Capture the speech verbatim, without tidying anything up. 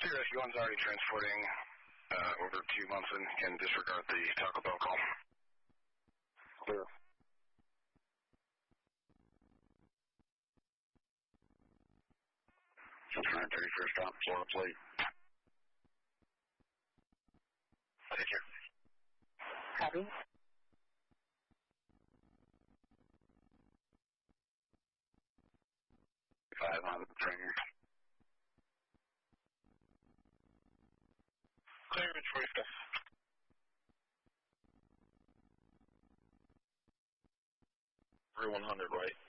Rescue one's already transporting uh, over to Munson. Can disregard the Taco Bell call. Clear. six nine thirty-first stop, Florida plate. Take care. Copy. Five on the trainer. Clearance for you. three one hundred, right?